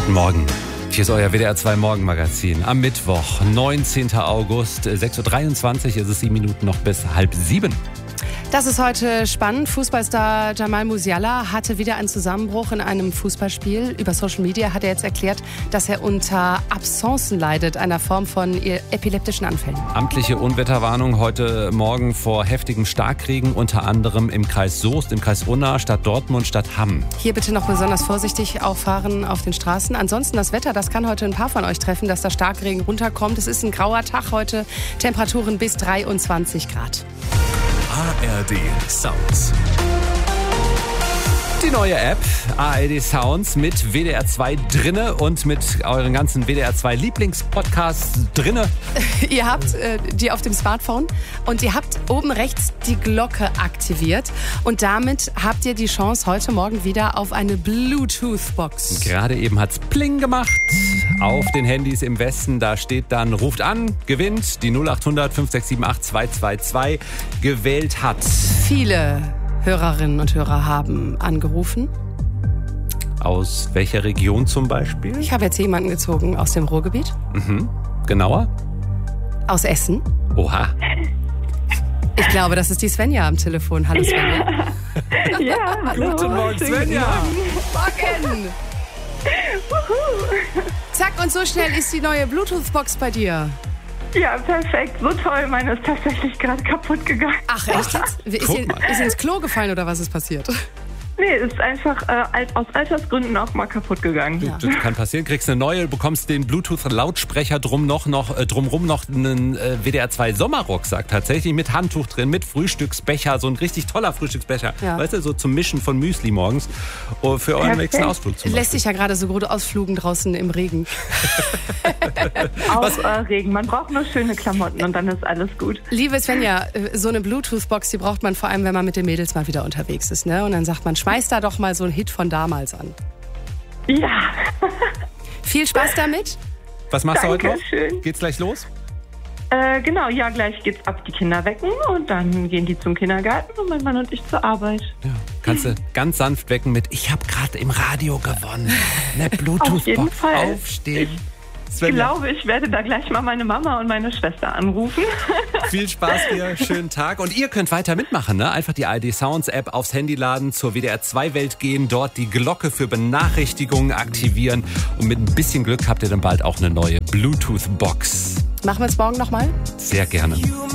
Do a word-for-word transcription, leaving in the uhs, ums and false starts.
Guten Morgen. Hier ist euer W D R zwei Morgenmagazin am Mittwoch, neunzehnten August, sechs Uhr dreiundzwanzig, ist es sieben Minuten noch bis halb sieben. Das ist heute spannend. Fußballstar Jamal Musiala hatte wieder einen Zusammenbruch in einem Fußballspiel. Über Social Media hat er jetzt erklärt, dass er unter Absencen leidet, einer Form von epileptischen Anfällen. Amtliche Unwetterwarnung heute Morgen vor heftigem Starkregen, unter anderem im Kreis Soest, im Kreis Unna, Stadt Dortmund, Stadt Hamm. Hier bitte noch besonders vorsichtig auffahren auf den Straßen. Ansonsten das Wetter, das kann heute ein paar von euch treffen, dass der Starkregen runterkommt. Es ist ein grauer Tag heute, Temperaturen bis dreiundzwanzig Grad. A R D Sounds. Die neue App A R D Sounds mit W D R zwei drinne und mit euren ganzen W D R zwei Lieblingspodcasts drinne. Ihr habt äh, die auf dem Smartphone und ihr habt oben rechts die Glocke aktiviert und damit habt ihr die Chance heute Morgen wieder auf eine Bluetooth-Box. Gerade eben hat's Pling gemacht auf den Handys im Westen. Da steht dann, ruft an, gewinnt, die null acht hundert fünf sechs sieben acht zwei zwei zwei gewählt hat. Viele Hörerinnen und Hörer haben angerufen. Aus welcher Region zum Beispiel? Ich habe jetzt jemanden gezogen aus dem Ruhrgebiet. Mhm. Genauer? Aus Essen. Oha. Ich glaube, das ist die Svenja am Telefon. Hallo Svenja. Ja, ja, hallo. Guten Morgen, Svenja. Morgen. Zack, und so schnell ist die neue Bluetooth-Box bei dir. Ja, perfekt. So toll. Meine ist tatsächlich gerade kaputt gegangen. Ach, echt jetzt? Ist sie, ist sie ins Klo gefallen oder was ist passiert? Nee, ist einfach äh, alt, aus Altersgründen auch mal kaputt gegangen. Ja. Das kann passieren. Kriegst eine neue, bekommst den Bluetooth-Lautsprecher drum noch, noch, äh, drumrum noch einen äh, W D R zwei Sommerrucksack tatsächlich mit Handtuch drin, mit Frühstücksbecher, so ein richtig toller Frühstücksbecher. Ja. Weißt du, so zum Mischen von Müsli morgens uh, für euren Perfekt. nächsten Ausflug zum Lässt Beispiel. sich ja gerade so gut ausflugen draußen im Regen. Auch äh, Regen. Man braucht nur schöne Klamotten und dann ist alles gut. Liebe Svenja, so eine Bluetooth-Box, die braucht man vor allem, wenn man mit den Mädels mal wieder unterwegs ist. Ne? Und dann sagt man, schmeiß da doch mal so einen Hit von damals an. Ja. Viel Spaß damit. Was machst du heute noch? Dankeschön. Geht's gleich los? Äh, genau, ja, gleich geht's ab, die Kinder wecken und dann gehen die zum Kindergarten und mein Mann und ich zur Arbeit. Ja. Kannst du ganz sanft wecken mit, ich habe gerade im Radio gewonnen. Eine Auf jeden Bluetooth-Box. Fall. Aufstehen. Ich Svenja, glaube, ich werde da gleich mal meine Mama und meine Schwester anrufen. viel Spaß dir, schönen Tag. Und ihr könnt weiter mitmachen, ne? Einfach die A R D Sounds App aufs Handy laden, zur W D R zwei Welt gehen, dort die Glocke für Benachrichtigungen aktivieren. Und mit ein bisschen Glück habt ihr dann bald auch eine neue Bluetooth-Box. Machen wir es morgen nochmal? Sehr gerne.